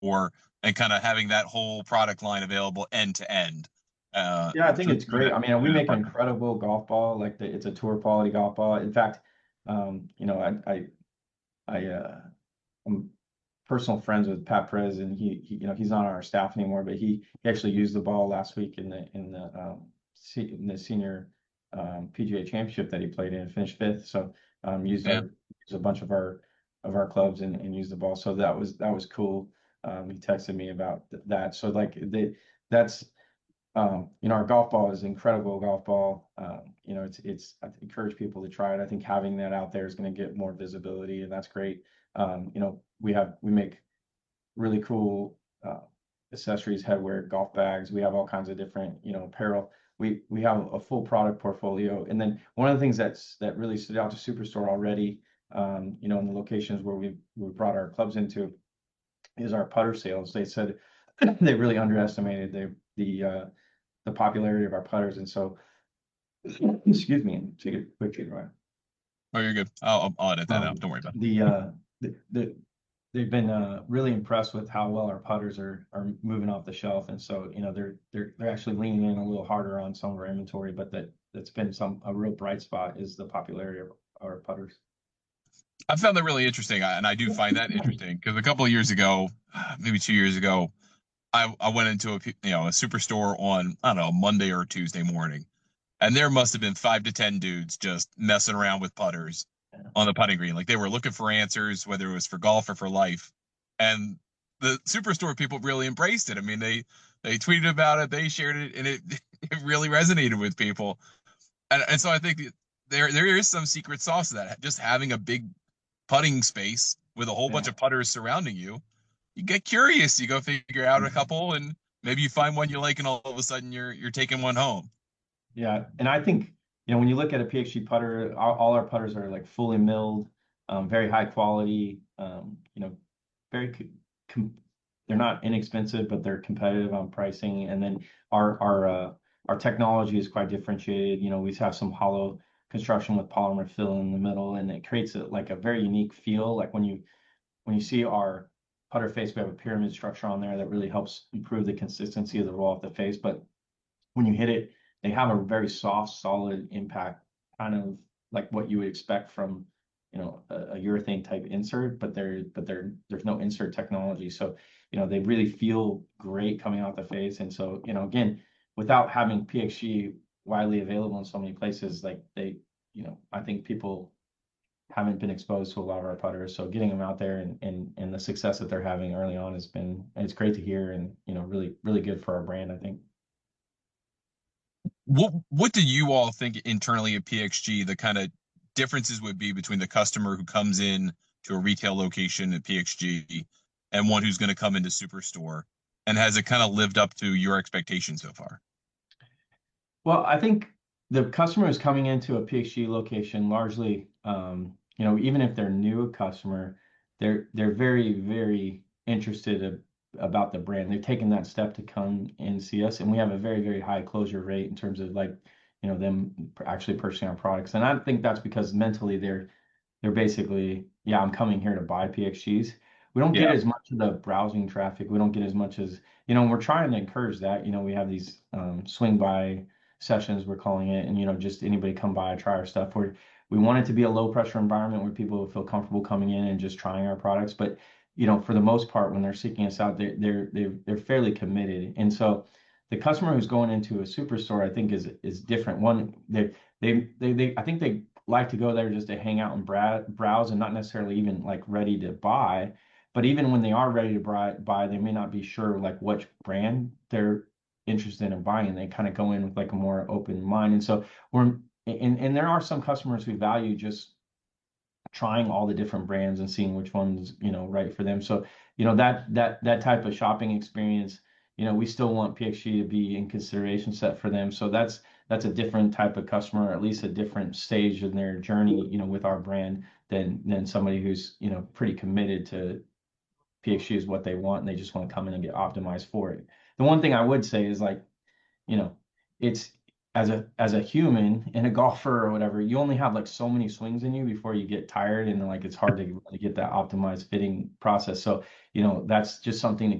and kind of having that whole product line available end to end Yeah, I think it's through great. I mean, we that make an partner. incredible golf ball. Like it's a tour quality golf ball. In fact, you know, I'm personal friends with Pat Perez, and you know, he's not on our staff anymore, but he actually used the ball last week in the senior PGA championship that he played in and finished fifth. So Yeah. used a bunch of our clubs and used the ball. So that was cool. He texted me about that. So like that's you know, our golf ball is an incredible golf ball. You know, I encourage people to try it. I think having that out there is going to get more visibility, and that's great. You know, we make really cool accessories, headwear, golf bags. We have all kinds of different, you know, apparel. We have a full product portfolio. And then one of the things that really stood out to Superstore already, you know, in the locations where we brought our clubs into is our putter sales. They said they really underestimated the popularity of our putters. And so, excuse me, take a quick drink. Oh, you're good. I'll edit that out. Um, Don't worry about it. the they've been really impressed with how well our putters are moving off the shelf, and so you know they're actually leaning in a little harder on some of our inventory, but that's been a real bright spot is the popularity of our putters. I found that really interesting, and I do find that interesting because a couple of years ago, maybe 2 years ago, I went into a superstore on, I don't know, Monday or Tuesday morning, and there must have been 5 to 10 dudes just messing around with putters Yeah. on the putting green. Like they were looking for answers, whether it was for golf or for life. And the superstore people really embraced it. I mean, they tweeted about it, they shared it, and it it really resonated with people. And so I think there is some secret sauce to that. Just having a big putting space with a whole bunch Yeah. of putters surrounding you, you get curious. You go figure out a couple, and maybe you find one you like, and all of a sudden you're taking one home. Yeah, and I think you know when you look at a PXG putter, all our putters are like fully milled, very high quality. You know, very com they're not inexpensive, but they're competitive on pricing. And then our technology is quite differentiated. You know, we have some hollow construction with polymer fill in the middle, and it creates like a very unique feel. Like when you see our putter face, we have a pyramid structure on there that really helps improve the consistency of the roll off the face. But when you hit it, they have a very soft, solid impact, kind of like what you would expect from, you know, a urethane type insert, but there's no insert technology. So, you know, they really feel great coming out the face. And so, you know, again, without having PXG widely available in so many places, like you know, I think people haven't been exposed to a lot of our putters. So getting them out there and the success that they're having early on it's great to hear and, you know, really good for our brand, I think. What do you all think internally at PXG the kind of differences would be between the customer who comes in to a retail location at PXG and one who's going to come into Superstore? And has it kind of lived up to your expectations so far? Well, I think the customer is coming into a PXG location largely, you know, even if they're new customer, they're very interested about the brand. They've taken that step to come and see us, and we have a very high closure rate in terms of like, you know, them actually purchasing our products. And I think that's because mentally they're basically, yeah, I'm coming here to buy PXGs. We don't get Yeah. as much of the browsing traffic. We don't get as much as, you know, we're trying to encourage that. You know, we have these swing by sessions, we're calling it, and, you know, just anybody come by, try our stuff. We want it to be a low pressure environment where people will feel comfortable coming in and just trying our products. But, you know, for the most part, when they're seeking us out, they're fairly committed. And so the customer who's going into a superstore, I think is different. One, I think they like to go there just to hang out and browse and not necessarily even like ready to buy. But even when they are ready to buy, they may not be sure like which brand they're interested in buying. They kind of go in with like a more open mind. And so and there are some customers who value just trying all the different brands and seeing which one's, you know, right for them. So, you know, that type of shopping experience, you know, we still want PXG to be in consideration set for them. So that's a different type of customer, or at least a different stage in their journey, you know, with our brand than somebody who's, you know, pretty committed to PXG is what they want and they just want to come in and get optimized for it. The one thing I would say is like, you know, it's as a human and a golfer or whatever, you only have like so many swings in you before you get tired, and like it's hard to get that optimized fitting process. So, that's just something to